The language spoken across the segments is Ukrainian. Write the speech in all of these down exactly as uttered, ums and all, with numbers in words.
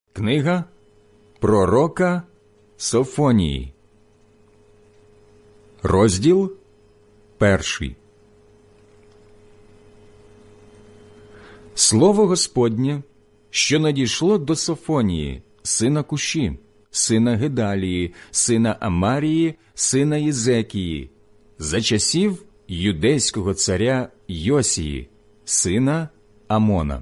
Книга пророка Софонії. Розділ перший. Слово Господнє, що надійшло до Софонії, сина Куші, сина Гедалії, сина Амарії, сина Єзекії, за часів юдейського царя Йосії, сина Амона.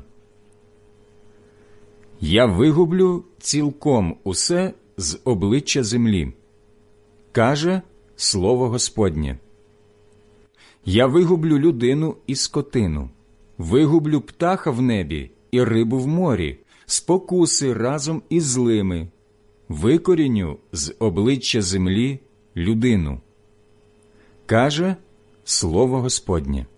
Я вигублю цілком усе з обличчя землі, каже Слово Господнє. Я вигублю людину і скотину, вигублю птаха в небі і рибу в морі, спокуси разом із злими, викоріню з обличчя землі людину, каже Слово Господнє.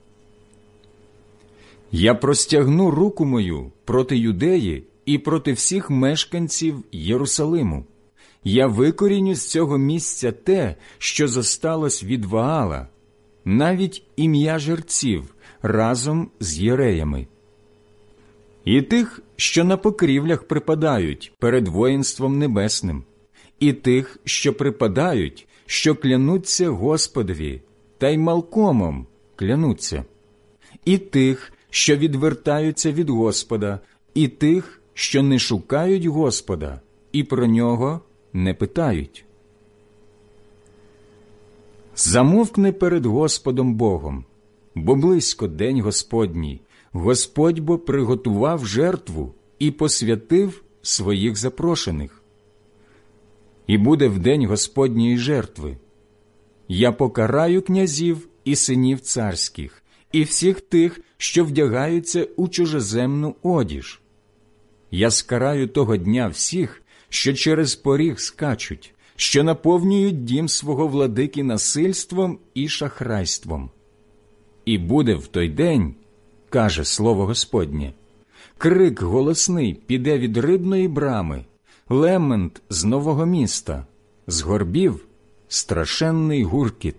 Я простягну руку мою проти Юдеї і проти всіх мешканців Єрусалиму. Я викоріню з цього місця те, що зосталось від Ваала, навіть ім'я жерців разом з єреями. І тих, що на покрівлях припадають перед воїнством небесним, і тих, що припадають, що клянуться Господові, та й малкомом клянуться, і тих, що відвертаються від Господа, і тих, що не шукають Господа, і про нього не питають. Замовкни перед Господом Богом, бо близько день Господній, Господь бо приготував жертву і посвятив своїх запрошених. І буде в день Господньої жертви. Я покараю князів і синів царських, і всіх тих, що вдягаються у чужеземну одіж. Я скараю того дня всіх, що через поріг скачуть, що наповнюють дім свого владики насильством і шахрайством. І буде в той день, каже Слово Господнє, крик голосний піде від рибної брами, лемент з нового міста, з горбів страшенний гуркіт.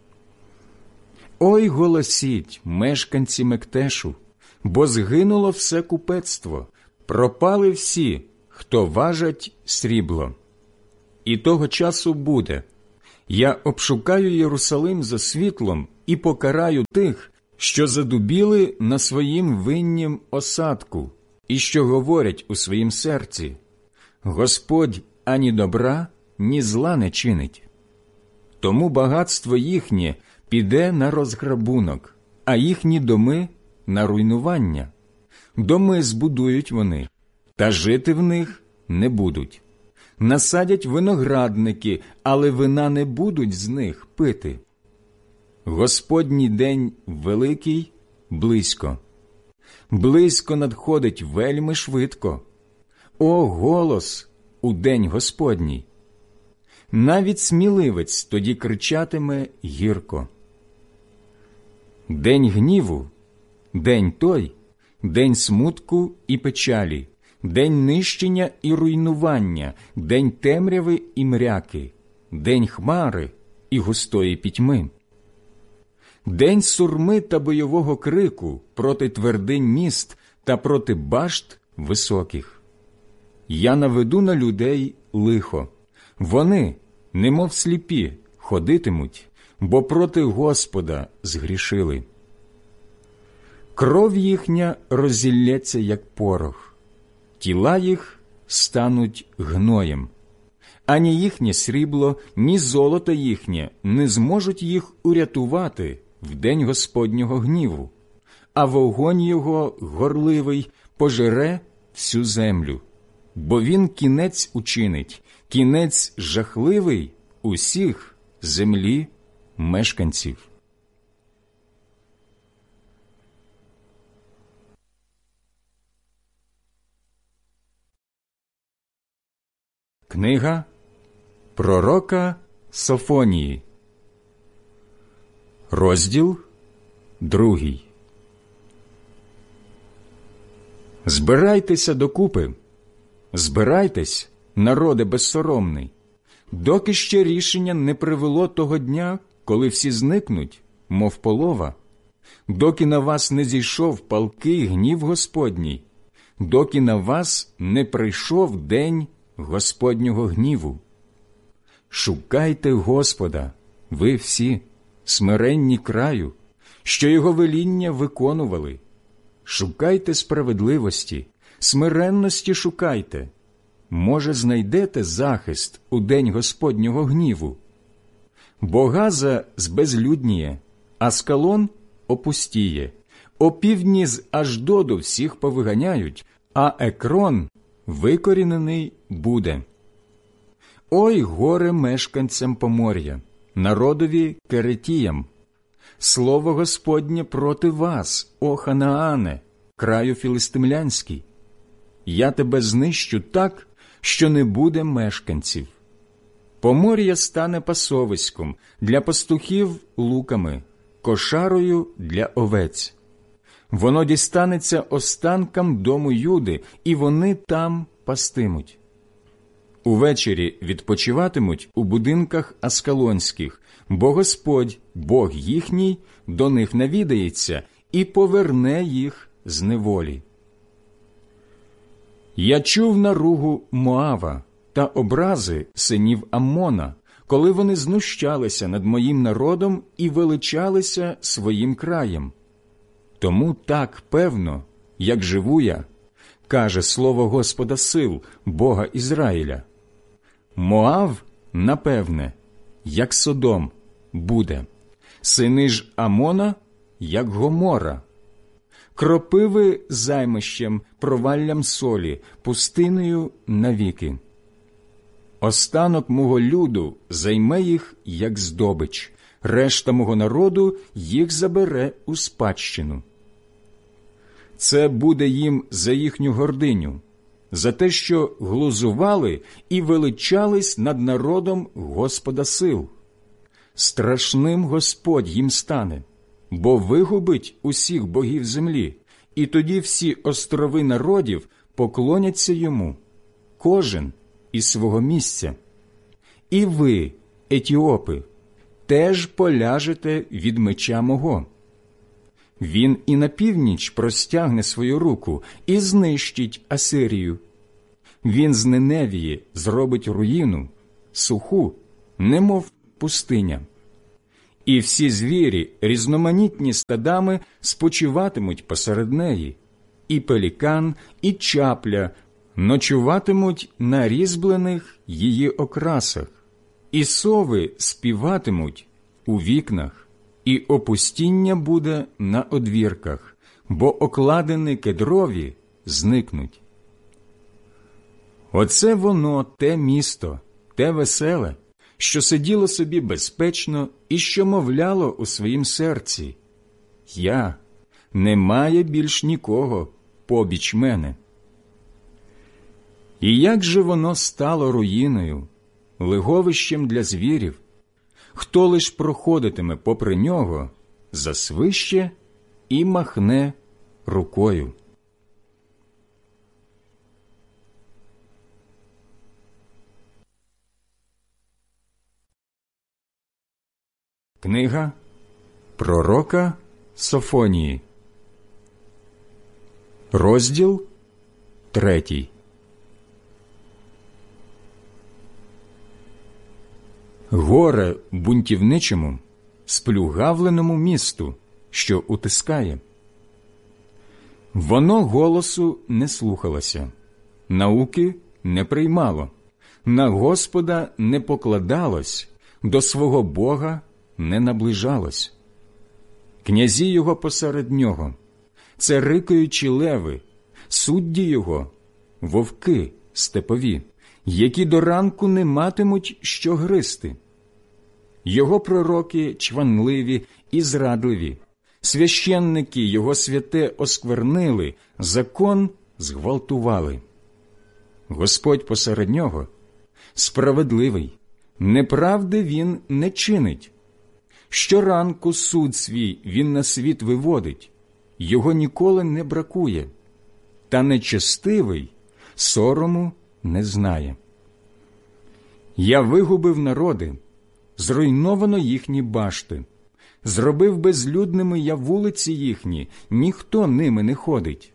Ой, голосіть, мешканці Мектешу, бо згинуло все купецтво, пропали всі, хто важать срібло. І того часу буде. Я обшукаю Єрусалим за світлом і покараю тих, що задубіли на своїм виннім осадку і що говорять у своїм серці: Господь ані добра, ні зла не чинить. Тому багатство їхнє піде на розграбунок, а їхні доми – на руйнування. Доми збудують вони, та жити в них не будуть. Насадять виноградники, але вина не будуть з них пити. Господній день великий близько. Близько надходить вельми швидко. О, голос у день Господній! Навіть сміливець тоді кричатиме гірко. День гніву, день той, день смутку і печалі, день нищення і руйнування, день темряви і мряки, день хмари і густої пітьми. День сурми та бойового крику проти твердинь міст та проти башт високих. Я наведу на людей лихо. Вони, немов сліпі, ходитимуть, бо проти Господа згрішили. Кров їхня розілється, як порох, тіла їх стануть гноєм. Ані їхнє срібло, ні золото їхнє не зможуть їх урятувати в день Господнього гніву, а вогонь його горливий пожере всю землю, бо він кінець учинить, кінець жахливий усіх землі мешканців. Книга пророка Софонії. Розділ другий. Збирайтеся докупи, збирайтесь, народе безсоромний, доки ще рішення не привело того дня, коли всі зникнуть, мов полова, доки на вас не зійшов палкий гнів Господній, доки на вас не прийшов день Господнього гніву. Шукайте Господа, ви всі, смиренні краю, що Його веління виконували. Шукайте справедливості, смиренності шукайте. Може, знайдете захист у день Господнього гніву. Бо Газа збезлюдніє, Аскалон опустіє, опівдні з Аждоду всіх повиганяють, а Екрон викорінений буде. Ой, горе мешканцям Помор'я, народові Керетіям! Слово Господнє проти вас, о Ханаане, краю філистимлянський. Я тебе знищу так, що не буде мешканців. Помор'я стане пасовиськом, для пастухів – луками, кошарою для овець. Воно дістанеться останкам дому Юди, і вони там пастимуть. Увечері відпочиватимуть у будинках аскалонських, бо Господь, Бог їхній, до них навідається і поверне їх з неволі. Я чув наругу Моава та образи синів Аммона, коли вони знущалися над моїм народом і величалися своїм краєм. Тому так певно, як живу я, каже слово Господа сил, Бога Ізраїля. Моав, напевне, як Содом, буде, сини ж Амона, як Гомора. Кропиви займищем, проваллям солі, пустиною навіки. Останок мого люду займе їх, як здобич, решта мого народу їх забере у спадщину. Це буде їм за їхню гординю, за те, що глузували і величались над народом Господа сил. Страшним Господь їм стане, бо вигубить усіх богів землі, і тоді всі острови народів поклоняться йому, кожен із свого місця. І ви, етіопи, теж поляжете від меча мого. Він і на північ простягне свою руку і знищить Асирію. Він з Ниневії зробить руїну, суху, немов пустиня. І всі звірі, різноманітні стадами, спочиватимуть посеред неї. І пелікан, і чапля ночуватимуть на різьблених її окрасах. І сови співатимуть у вікнах, і опустіння буде на одвірках, бо окладини кедрові зникнуть. Оце воно те місто, те веселе, що сиділо собі безпечно і що мовляло у своїм серці: «Я, немає більш нікого побіч мене». І як же воно стало руїною, лиговищем для звірів, хто лиш проходитиме попри нього, засвище і махне рукою. Книга пророка Софонії, розділ третій. Горе бунтівничому, сплюгавленому місту, що утискає. Воно голосу не слухалося, науки не приймало, на Господа не покладалось, до свого Бога не наближалось. Князі його посеред нього, це рикаючі леви, судді його, вовки степові, які до ранку не матимуть що гризти. Його пророки чванливі і зрадливі, священники його святе осквернили, закон зґвалтували. Господь посеред нього справедливий, неправди він не чинить. Щоранку суд свій він на світ виводить, його ніколи не бракує, та нечестивий сорому не знає. Я вигубив народи, зруйновано їхні башти, зробив безлюдними я вулиці їхні, ніхто ними не ходить.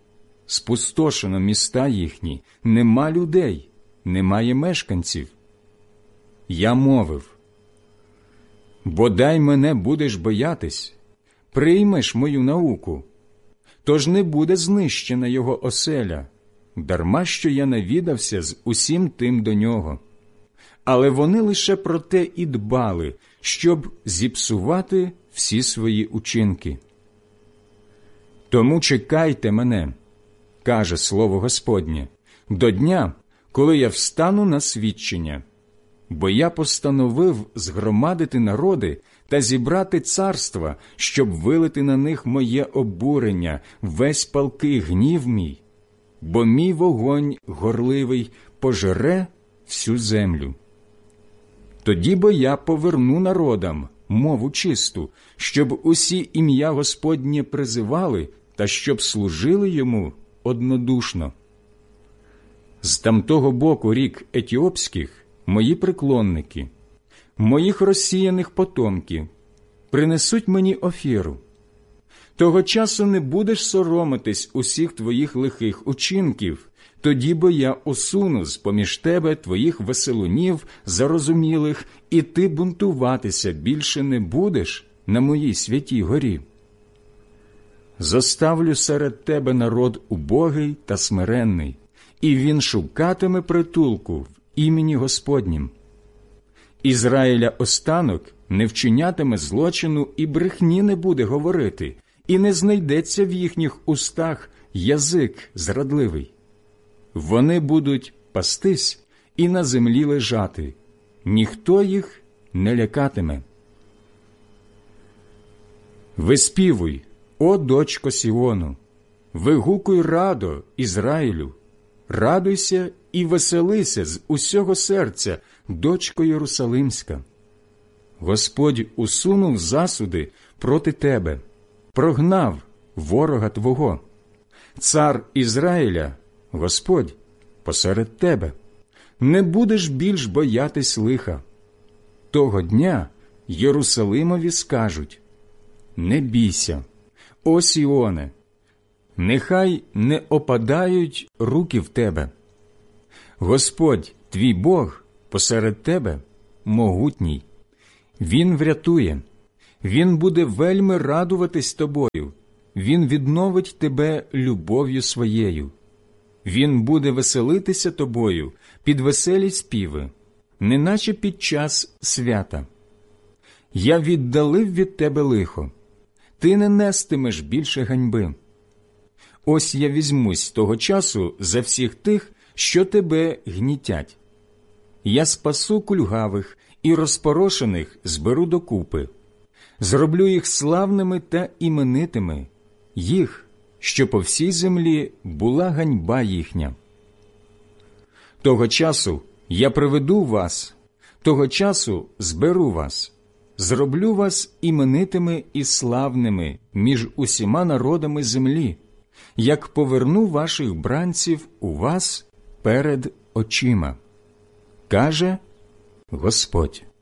спустошено міста їхні, нема людей, немає мешканців. Я мовив: бодай мене будеш боятись, приймеш мою науку, тож не буде знищена його оселя, дарма що я навідався з усім тим до нього. Але вони лише про те і дбали, щоб зіпсувати всі свої учинки. Тому чекайте мене, каже слово Господнє, до дня, коли я встану на свідчення. Бо я постановив згромадити народи та зібрати царства, щоб вилити на них моє обурення, весь палкий гнів мій, бо мій вогонь горливий пожере всю землю. Тоді бо я поверну народам мову чисту, щоб усі ім'я Господнє призивали та щоб служили йому однодушно. З тамтого боку рік етіопських мої приклонники, моїх розсіяних потомків, принесуть мені офіру. Того часу не будеш соромитись усіх твоїх лихих учинків, тоді бо я усуну з-поміж тебе твоїх веселунів зарозумілих, і ти бунтуватися більше не будеш на моїй святій горі. Зоставлю серед тебе народ убогий та смиренний, і він шукатиме притулку в імені Господнім. Ізраїля останок не вчинятиме злочину і брехні не буде говорити, і не знайдеться в їхніх устах язик зрадливий. Вони будуть пастись і на землі лежати, ніхто їх не лякатиме. Виспівуй, о дочко Сіону, вигукуй радо, Ізраїлю, радуйся і веселися з усього серця, дочко Єрусалимська. Господь усунув засуди проти тебе, прогнав ворога твого. Цар Ізраїля, Господь, посеред тебе. Не будеш більш боятись лиха. Того дня Єрусалимові скажуть: не бійся, о Сіоне, нехай не опадають руки в тебе. Господь, твій Бог, посеред тебе могутній. Він врятує, Він буде вельми радуватись тобою, Він відновить тебе любов'ю своєю. Він буде веселитися тобою під веселі співи, неначе під час свята. Я віддалив від тебе лихо, ти не нестимеш більше ганьби. Ось я візьмусь того часу за всіх тих, що тебе гнітять. Я спасу кульгавих і розпорошених зберу докупи. Зроблю їх славними та іменитими, їх, що по всій землі була ганьба їхня. Того часу я приведу вас, того часу зберу вас, зроблю вас іменитими і славними між усіма народами землі, як поверну ваших бранців у вас перед очима, каже Господь.